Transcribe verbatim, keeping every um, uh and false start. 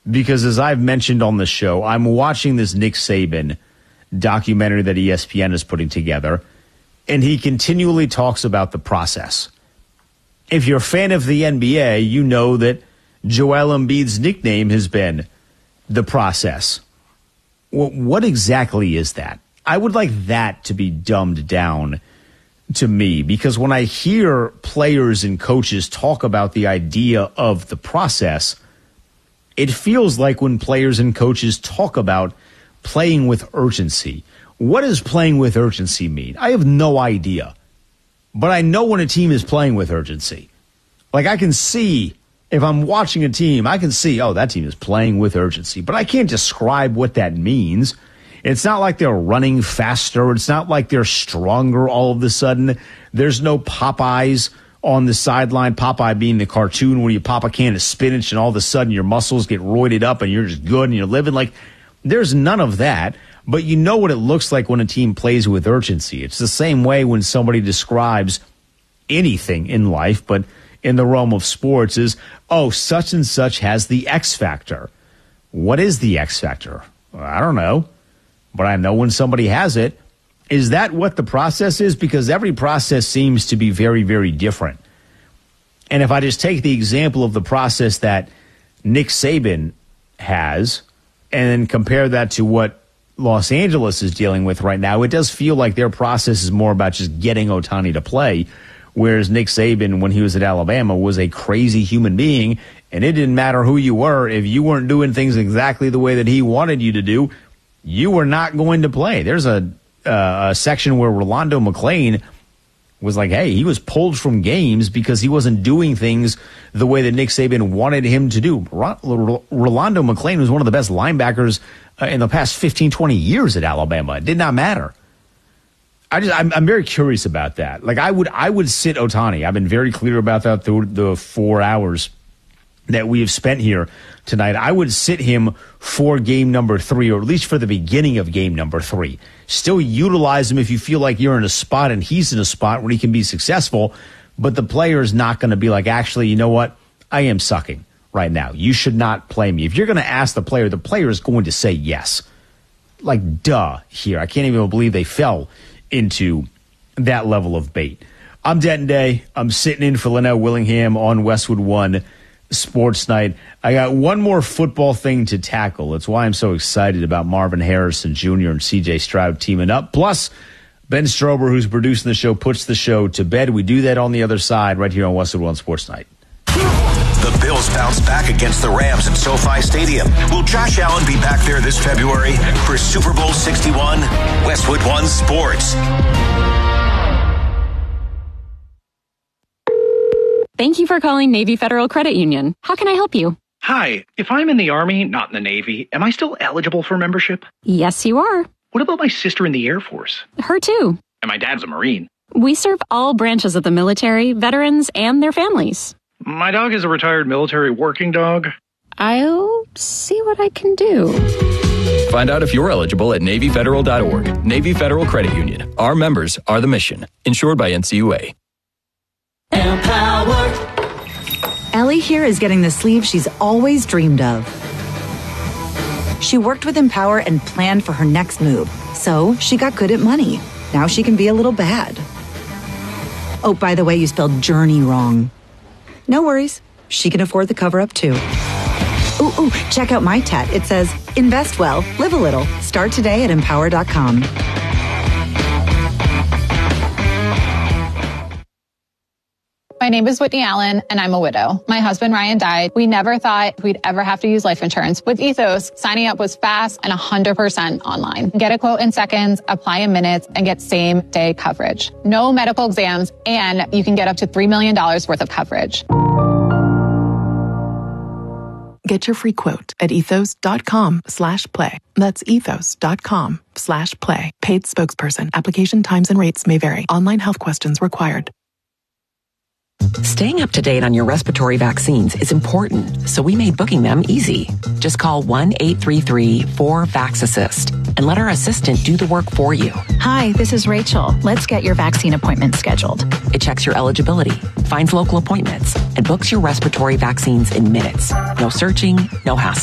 because as I've mentioned on the show, I'm watching this Nick Saban documentary that E S P N is putting together, and he continually talks about the process. If you're a fan of the N B A, you know that Joel Embiid's nickname has been the process. Well, what exactly is that? I would like that to be dumbed down to me, because when I hear players and coaches talk about the idea of the process, it feels like when players and coaches talk about playing with urgency. What does playing with urgency mean? I have no idea. But I know when a team is playing with urgency. Like, I can see, if I'm watching a team, I can see, oh, that team is playing with urgency. But I can't describe what that means. It's not like they're running faster. It's not like they're stronger all of a sudden. There's no Popeyes on the sideline, Popeye being the cartoon where you pop a can of spinach and all of a sudden your muscles get roided up and you're just good and you're living. Like, there's none of that. But you know what it looks like when a team plays with urgency. It's the same way when somebody describes anything in life, but in the realm of sports is, oh, such and such has the X factor. What is the X factor? I don't know. But I know when somebody has it. Is that what the process is? Because every process seems to be very, very different. And if I just take the example of the process that Nick Saban has and then compare that to what Los Angeles is dealing with right now, it does feel like their process is more about just getting Ohtani to play, whereas Nick Saban, when he was at Alabama, was a crazy human being, and it didn't matter who you were. If you weren't doing things exactly the way that he wanted you to do, you were not going to play. There's a, uh, a section where Rolando McClain was like, hey, he was pulled from games because he wasn't doing things the way that Nick Saban wanted him to do. Rolando McClain was one of the best linebackers uh, in the past fifteen, twenty years at Alabama. It did not matter. I just, I'm, I'm very curious about that. Like, I would, I would sit Ohtani. I've been very clear about that through the four hours that we have spent here tonight. I would sit him for game number three, or at least for the beginning of game number three. Still utilize him if you feel like you're in a spot and he's in a spot where he can be successful, but the player is not going to be like, actually, you know what? I am sucking right now. You should not play me. If you're going to ask the player, the player is going to say yes. Like, duh, here. I can't even believe they fell into that level of bait. I'm Denton Day. I'm sitting in for Linnell Willingham on Westwood One Sports Night. I got one more football thing to tackle. That's why I'm so excited about Marvin Harrison Junior and C J Stroud teaming up. Plus, Ben Strober, who's producing the show, puts the show to bed. We do that on the other side right here on Westwood One Sports Night. The Bills bounce back against the Rams at SoFi Stadium. Will Josh Allen be back there this February for Super Bowl sixty-one? Westwood One Sports. Thank you for calling Navy Federal Credit Union. How can I help you? Hi, if I'm in the Army, not in the Navy, am I still eligible for membership? Yes, you are. What about my sister in the Air Force? Her too. And my dad's a Marine. We serve all branches of the military, veterans, and their families. My dog is a retired military working dog. I'll see what I can do. Find out if you're eligible at Navy Federal dot org. Navy Federal Credit Union. Our members are the mission. Insured by N C U A. Empower. Ellie here is getting the sleeve she's always dreamed of. She worked with Empower and planned for her next move, so she got good at money. Now she can be a little bad. Oh, by the way, you spelled journey wrong. No worries. She can afford the cover-up, too. Ooh, ooh, check out my tat. It says, invest well, live a little. Start today at empower dot com. My name is Whitney Allen, and I'm a widow. My husband, Ryan, died. We never thought we'd ever have to use life insurance. With Ethos, signing up was fast and one hundred percent online. Get a quote in seconds, apply in minutes, and get same-day coverage. No medical exams, and you can get up to three million dollars worth of coverage. Get your free quote at ethos.com slash play. That's ethos.com slash play. Paid spokesperson. Application times and rates may vary. Online health questions required. Staying up to date on your respiratory vaccines is important, so we made booking them easy. Just call one eight three three four VAX-ASSIST and let our assistant do the work for you. Hi, this is Rachel. Let's get your vaccine appointment scheduled. It checks your eligibility, finds local appointments, and books your respiratory vaccines in minutes. No searching, no hassle.